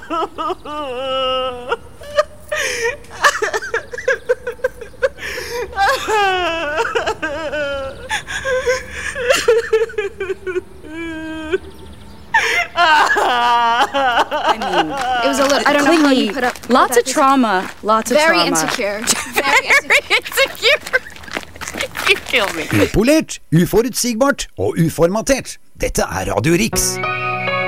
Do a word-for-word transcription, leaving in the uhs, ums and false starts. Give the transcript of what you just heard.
I mean, it was a little, I don't know how you put up with Lots that. of trauma. Lots of Very trauma. insecure. Very insecure. You kill me. Upolert, uforutsigbart og uformatert. Dette er Radio Riks.